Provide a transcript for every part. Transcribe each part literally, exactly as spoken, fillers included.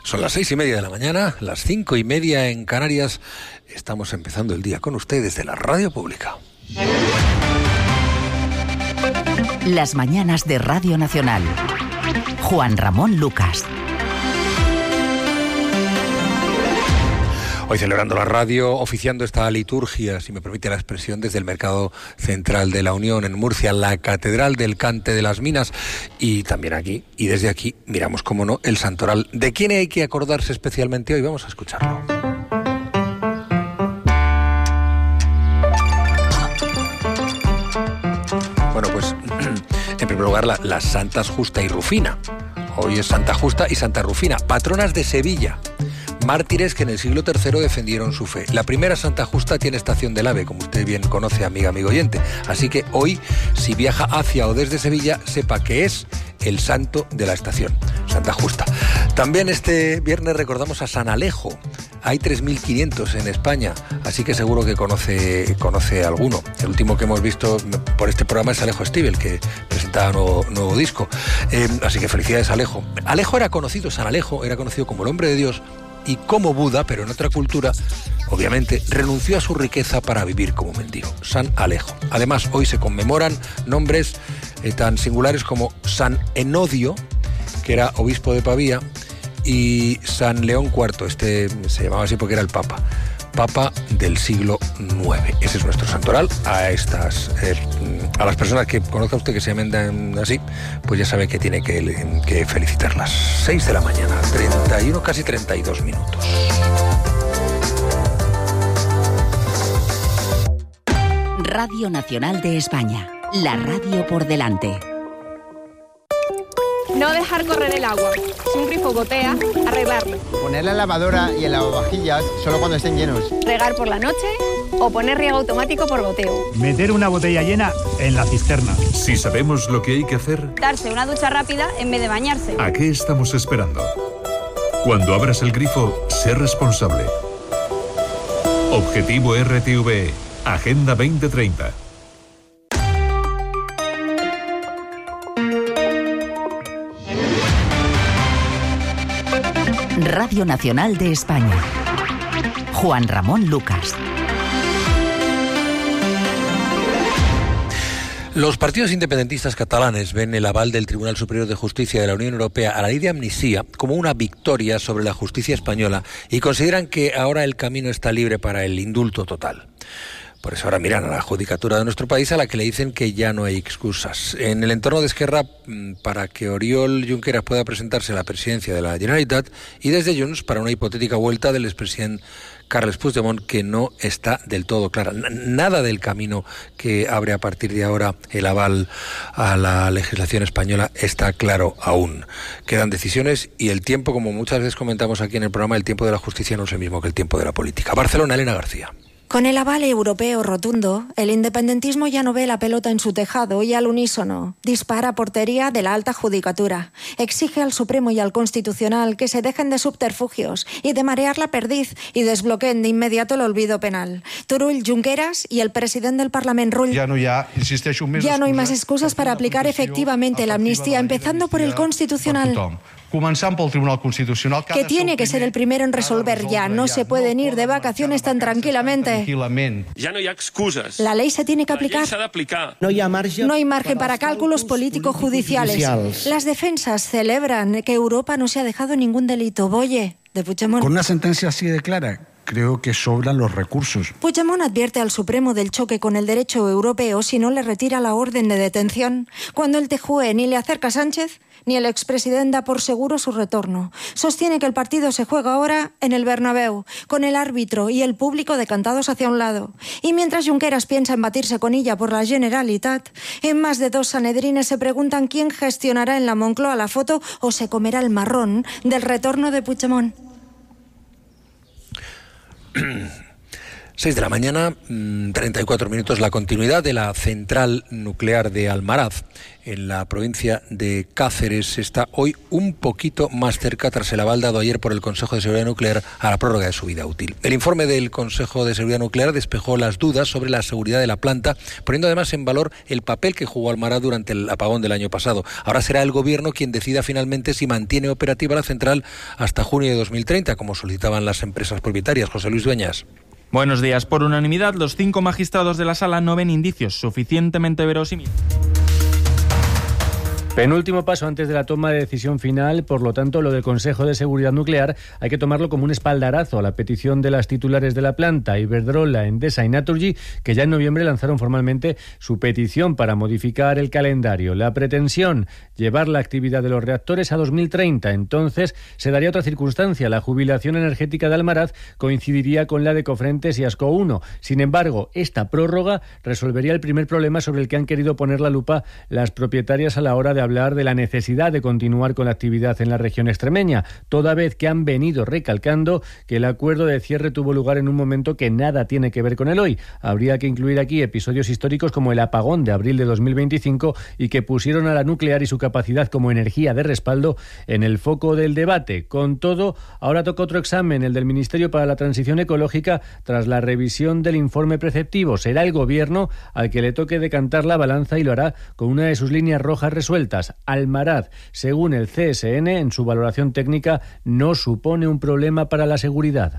Son las seis y media de la mañana, las cinco y media en Canarias. Estamos empezando el día con ustedes de la Radio Pública. Las mañanas de Radio Nacional. Juan Ramón Lucas. Hoy celebrando la radio, oficiando esta liturgia, si me permite la expresión, desde el Mercado Central de la Unión en Murcia, la Catedral del Cante de las Minas, y también aquí, y desde aquí, miramos, como no, el santoral. ¿De quién hay que acordarse especialmente hoy? Vamos a escucharlo. Bueno, pues, en primer lugar, la, las santas Justa y Rufina. Hoy es Santa Justa y Santa Rufina, patronas de Sevilla. Mártires que en el siglo tercero defendieron su fe. La primera Santa Justa tiene estación del AVE, como usted bien conoce, amiga, amigo oyente. Así que hoy, si viaja hacia o desde Sevilla, sepa que es el santo de la estación, Santa Justa. También este viernes recordamos a San Alejo. Hay tres mil quinientos en España, así que seguro que conoce, conoce alguno. El último que hemos visto por este programa es Alejo Stivel, el que presentaba nuevo, nuevo disco. Eh, así que felicidades, Alejo. Alejo era conocido, San Alejo era conocido como el hombre de Dios, y como Buda, pero en otra cultura, obviamente, renunció a su riqueza para vivir como mendigo. San Alejo. Además, hoy se conmemoran nombres eh, tan singulares como San Enodio, que era obispo de Pavía, y San León cuarto, este se llamaba así porque era el Papa, Papa del siglo nueve. Ese es nuestro santoral. A estas, eh, a las personas que conozca usted que se llamen así, pues ya sabe que tiene que, que felicitarlas. seis de la mañana, treinta y uno, casi treinta y dos minutos. Radio Nacional de España, la radio por delante. No dejar correr el agua. Si un grifo gotea, arreglarlo. Poner la lavadora y el lavavajillas solo cuando estén llenos. Regar por la noche o poner riego automático por goteo. Meter una botella llena en la cisterna. Si sabemos lo que hay que hacer, darse una ducha rápida en vez de bañarse. ¿A qué estamos esperando? Cuando abras el grifo, sé responsable. Objetivo R T V E, Agenda veinte treinta. Radio Nacional de España. Juan Ramón Lucas. Los partidos independentistas catalanes ven el aval del Tribunal Superior de Justicia de la Unión Europea a la ley de amnistía como una victoria sobre la justicia española y consideran que ahora el camino está libre para el indulto total. Por eso ahora miran a la judicatura de nuestro país, a la que le dicen que ya no hay excusas. En el entorno de Esquerra, para que Oriol Junqueras pueda presentarse a la presidencia de la Generalitat, y desde Junts para una hipotética vuelta del expresidente Carles Puigdemont, que no está del todo clara. Nada del camino que abre a partir de ahora el aval a la legislación española está claro aún. Quedan decisiones y el tiempo, como muchas veces comentamos aquí en el programa, el tiempo de la justicia no es el mismo que el tiempo de la política. Barcelona, Elena García. Con el aval europeo rotundo, el independentismo ya no ve la pelota en su tejado y al unísono dispara a portería de la alta judicatura. Exige al Supremo y al Constitucional que se dejen de subterfugios y de marear la perdiz y desbloqueen de inmediato el olvido penal. Turull, Junqueras y el presidente del Parlamento Rull. Ya no, ya, ya no hay más excusas para aplicar efectivamente la amnistía, empezando por el Constitucional. Començant pel Tribunal Constitucional, que tiene que ser el primero en resolver ya. No se pueden ir de vacaciones tan tranquilamente. Ya no hay excusas. La ley se tiene que aplicar. No hay margen, no hay margen para cálculos político-judiciales. Las defensas celebran que Europa no se ha dejado ningún delito. Boye, de Puigdemont. Con una sentencia así de clara, creo que sobran los recursos. Puigdemont advierte al Supremo del choque con el derecho europeo si no le retira la orden de detención. Cuando el T J U E ni le acerca a Sánchez, ni el expresidente da por seguro su retorno. Sostiene que el partido se juega ahora en el Bernabéu, con el árbitro y el público decantados hacia un lado. Y mientras Junqueras piensa en batirse con ella por la Generalitat, en más de dos sanedrines se preguntan quién gestionará en la Moncloa la foto o se comerá el marrón del retorno de Puigdemont. seis de la mañana, treinta y cuatro minutos. La continuidad de la central nuclear de Almaraz, en la provincia de Cáceres, está hoy un poquito más cerca tras el aval dado ayer por el Consejo de Seguridad Nuclear a la prórroga de su vida útil. El informe del Consejo de Seguridad Nuclear despejó las dudas sobre la seguridad de la planta, poniendo además en valor el papel que jugó Almaraz durante el apagón del año pasado. Ahora será el Gobierno quien decida finalmente si mantiene operativa la central hasta junio de dos mil treinta, como solicitaban las empresas propietarias. José Luis Dueñas. Buenos días. Por unanimidad, los cinco magistrados de la sala no ven indicios suficientemente verosímiles. Penúltimo paso antes de la toma de decisión final, por lo tanto, lo del Consejo de Seguridad Nuclear hay que tomarlo como un espaldarazo a la petición de las titulares de la planta, Iberdrola, Endesa y Naturgy, que ya en noviembre lanzaron formalmente su petición para modificar el calendario. La pretensión, llevar la actividad de los reactores a dos mil treinta. Entonces, se daría otra circunstancia. La jubilación energética de Almaraz coincidiría con la de Cofrentes y Asco uno. Sin embargo, esta prórroga resolvería el primer problema sobre el que han querido poner la lupa las propietarias a la hora de hablar de la necesidad de continuar con la actividad en la región extremeña, toda vez que han venido recalcando que el acuerdo de cierre tuvo lugar en un momento que nada tiene que ver con el hoy. Habría que incluir aquí episodios históricos como el apagón de abril de dos mil veinticinco y que pusieron a la nuclear y su capacidad como energía de respaldo en el foco del debate. Con todo, ahora toca otro examen, el del Ministerio para la Transición Ecológica, tras la revisión del informe preceptivo. Será el Gobierno al que le toque decantar la balanza y lo hará con una de sus líneas rojas resueltas. Almaraz, según el C S N, en su valoración técnica, no supone un problema para la seguridad.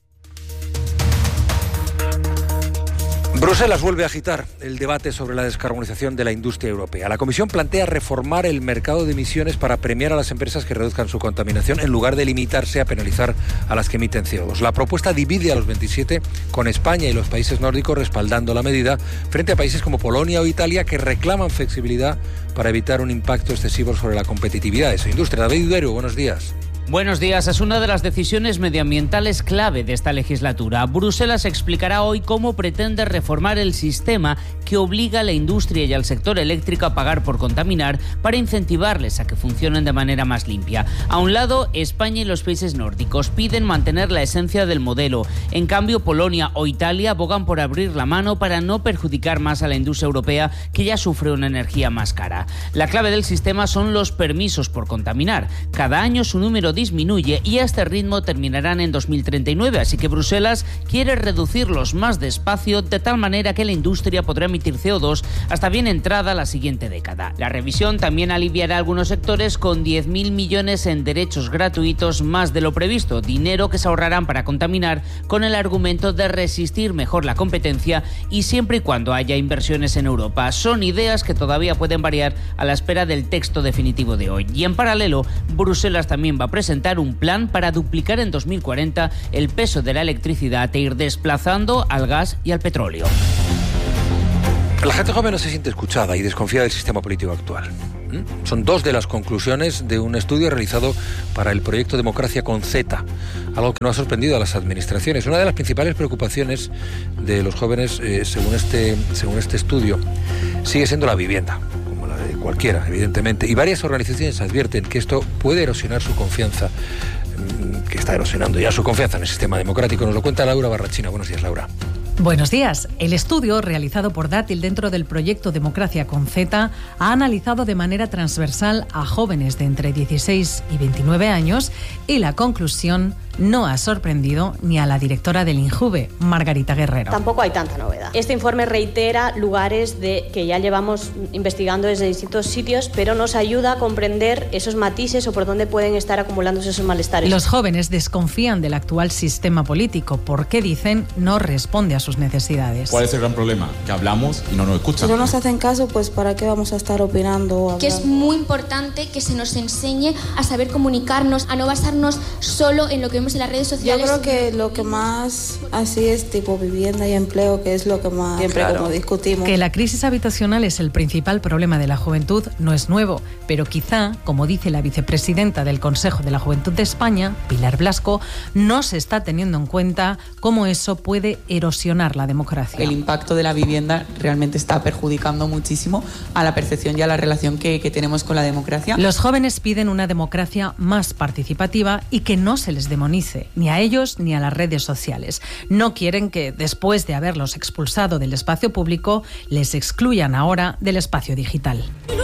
Bruselas vuelve a agitar el debate sobre la descarbonización de la industria europea. La Comisión plantea reformar el mercado de emisiones para premiar a las empresas que reduzcan su contaminación en lugar de limitarse a penalizar a las que emiten C O dos. La propuesta divide a los veintisiete, con España y los países nórdicos respaldando la medida, frente a países como Polonia o Italia que reclaman flexibilidad para evitar un impacto excesivo sobre la competitividad de su industria. David Duero, buenos días. Buenos días. Es una de las decisiones medioambientales clave de esta legislatura. Bruselas explicará hoy cómo pretende reformar el sistema que obliga a la industria y al sector eléctrico a pagar por contaminar para incentivarles a que funcionen de manera más limpia. A un lado, España y los países nórdicos piden mantener la esencia del modelo. En cambio, Polonia o Italia abogan por abrir la mano para no perjudicar más a la industria europea, que ya sufre una energía más cara. La clave del sistema son los permisos por contaminar. Cada año su número disminuye y a este ritmo terminarán en dos mil treinta y nueve, así que Bruselas quiere reducirlos más despacio, de tal manera que la industria podrá emitir C O dos hasta bien entrada la siguiente década. La revisión también aliviará a algunos sectores con diez mil millones en derechos gratuitos más de lo previsto, dinero que se ahorrarán para contaminar con el argumento de resistir mejor la competencia y siempre y cuando haya inversiones en Europa. Son ideas que todavía pueden variar a la espera del texto definitivo de hoy. Y en paralelo, Bruselas también va a presentar presentar un plan para duplicar en dos mil cuarenta el peso de la electricidad e ir desplazando al gas y al petróleo. La gente joven no se siente escuchada y desconfía del sistema político actual. ¿Mm? Son dos de las conclusiones de un estudio realizado para el proyecto Democracia con Z, algo que no ha sorprendido a las administraciones. Una de las principales preocupaciones de los jóvenes, eh, según este, según este estudio, sigue siendo la vivienda, como la de cualquiera, evidentemente. Y varias organizaciones advierten que esto puede erosionar su confianza, que está erosionando ya su confianza en el sistema democrático. Nos lo cuenta Laura Barrachina. Buenos días, Laura. Buenos días. El estudio realizado por Dátil dentro del proyecto Democracia con Z ha analizado de manera transversal a jóvenes de entre dieciséis y veintinueve años y la conclusión no ha sorprendido ni a la directora del INJUVE, Margarita Guerrero. Tampoco hay tanta novedad. Este informe reitera lugares de que ya llevamos investigando desde distintos sitios, pero nos ayuda a comprender esos matices o por dónde pueden estar acumulándose esos malestares. Los jóvenes desconfían del actual sistema político porque, dicen, no responde a sus necesidades. ¿Cuál es el gran problema? Que hablamos y no nos escuchan. Si no nos hacen caso, pues ¿para qué vamos a estar opinando? Que es muy importante que se nos enseñe a saber comunicarnos, a no basarnos solo en lo que vemos en las redes sociales. Yo creo que lo que más así es tipo vivienda y empleo, que es lo que más siempre claro. como discutimos. Que la crisis habitacional es el principal problema de la juventud no es nuevo, pero quizá, como dice la vicepresidenta del Consejo de la Juventud de España, Pilar Blasco, no se está teniendo en cuenta cómo eso puede erosionar la democracia. El impacto de la vivienda realmente está perjudicando muchísimo a la percepción y a la relación que, que tenemos con la democracia. Los jóvenes piden una democracia más participativa y que no se les demonice protagonice, ni a ellos ni a las redes sociales. No quieren que, después de haberlos expulsado del espacio público, les excluyan ahora del espacio digital.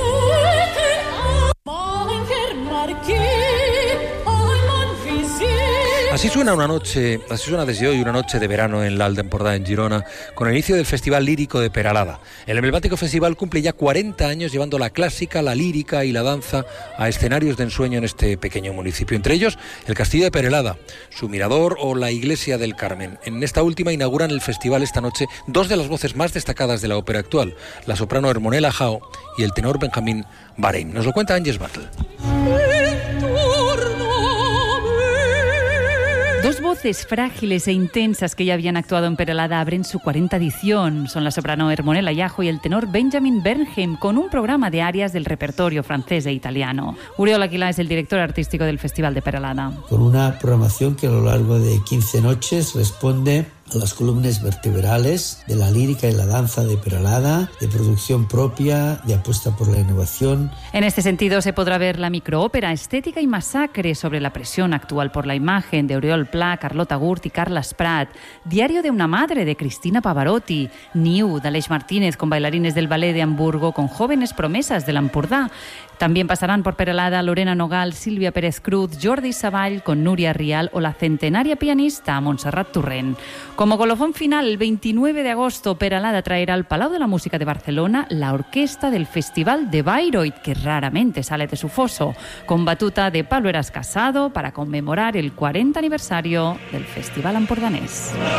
Así suena una noche, así suena desde hoy una noche de verano en la Alta Empordà, en Girona, con el inicio del Festival Lírico de Peralada. El emblemático festival cumple ya cuarenta años llevando la clásica, la lírica y la danza a escenarios de ensueño en este pequeño municipio. Entre ellos, el Castillo de Perelada, su mirador o la Iglesia del Carmen. En esta última inauguran el festival esta noche dos de las voces más destacadas de la ópera actual, la soprano Hermonella Jao y el tenor Benjamín Bahrein. Nos lo cuenta Ángeles Battle. Dos voces frágiles e intensas que ya habían actuado en Perelada abren su cuarenta edición. Son la soprano Hermonella Jao y el tenor Benjamin Bernheim, con un programa de arias del repertorio francés e italiano. Uriol Aguilá es el director artístico del Festival de Perelada. Con una programación que a lo largo de quince noches responde a las columnas vertebrales de la lírica y la danza de Perelada, de producción propia, de apuesta por la innovación. En este sentido, se podrá ver la microópera Estética y Masacre sobre la presión actual por la imagen de Oriol Pla, Carlota Gurt y Carla Sprat, Diario de una madre de Cristina Pavarotti, New de Aleix Martínez con bailarines del Ballet de Hamburgo con jóvenes promesas del Empordà. También pasarán por Perelada Lorena Nogal, Silvia Pérez Cruz, Jordi Savall con Núria Rial o la centenaria pianista Montserrat Torrent. Como colofón final, el veintinueve de agosto, Perelada traerá al Palau de la Música de Barcelona la orquesta del Festival de Bayreuth, que raramente sale de su foso, con batuta de Pablo Eras Casado para conmemorar el cuarenta aniversario del Festival Empordanés.